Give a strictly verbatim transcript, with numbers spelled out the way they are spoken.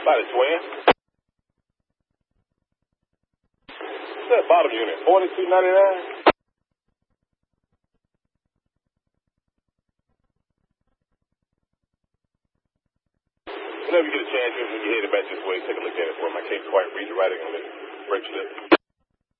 About a twin. What's that bottom unit? Forty-two ninety-nine. Whenever you get a chance, when you're headed back this way, take a look at it for me. I can't quite read the writing on it. Break slip.